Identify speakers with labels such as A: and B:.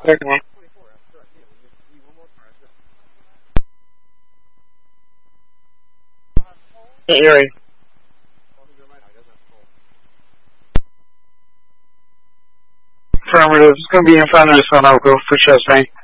A: Second one. Can't hear you. Affirmative. It's going to be in front of us when I'll go for chest pain.